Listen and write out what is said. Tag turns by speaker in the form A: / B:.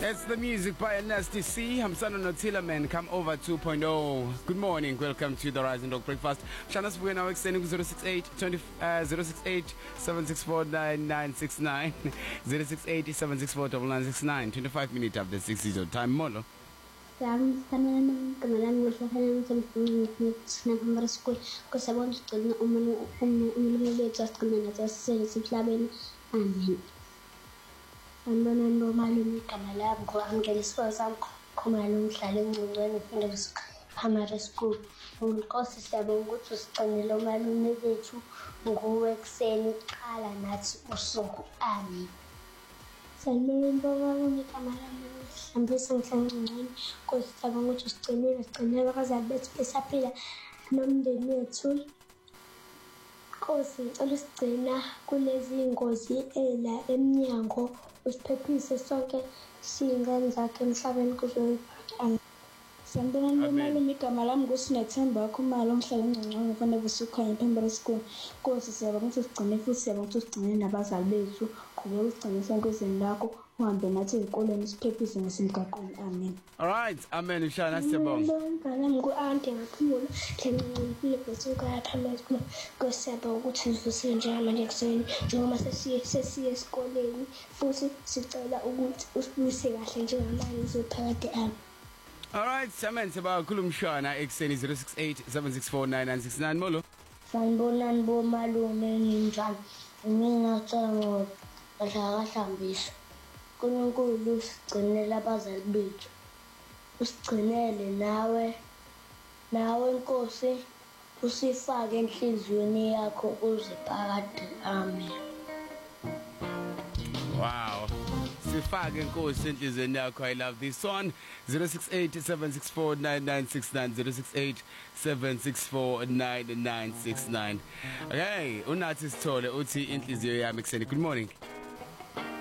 A: It's the music by Nasty C. I'm Sano Notila Man. Come over 2.0. Good morning. Welcome to the Rising Dog Breakfast. Shana Sbuena now extending 068 764 9969 068 764 9969. 25 minutes after 6 time model.
B: I'm coming with a hand and school because I want to know just come in just say it's loving. Amen. Sambona normally kamala ngoangeliswa khona lomhlalo engcongweni ufunda primary school unkosi siyabonga ukuthi usicinile omalume bethu nguwe ekseni qala nathi usuku amen. Sambona kamala mhlambisa nghlangcongweni nkosi siyabonga ukuthi usicinile abazali bethu besaphila nomndeni wethu. Nkosi ngicela usigcina kulezi ingozi ela eminyango usiphephise sonke singane zakhe emhlabeni kuzoyiphatha.
C: Sambona nomalume igama lami nguSinethemba Khumalo omhlala engcongconi kufanele usukhanya ePrimary School. Nkosi siyabonga ukuthi usigcine futhi siyabonga ukuthi usigcine nabazali bethu. Qhubeka usigcine sonke izini lakho uhambe nathi ezikoleni siphephise nasemgaqweni amen.
A: All right, amen. Ushana siyabonga.
B: Ngala ngu-auntie ngaphumula hlenqinqile bethu kaPrimary School. Nkosi siyabonga ukuthi nivusile njengamanje ekuseni njengoba sesiye esikoleni futhi sicela ukuthi usibuyise kahle njengamanje sizophakade amen.
A: All right, amen. Seba kulumshana ekseni 068 764 9969 molo.
B: Sanibonani bomalume ninjani? Mina ngicela ngohlakahambisa. UNkulunkulu usigcinele abazali bethu. Usigcinele nawe Nkosi usifake enhliziyweni yakho uziphakade amen.
A: Wow. Sifake Nkosi enhlizweni yakho. I love this song. 068 764 9969 068 764 9969. Okay, unathi Sithole uthi inhliziyo yami ekseni. Good morning.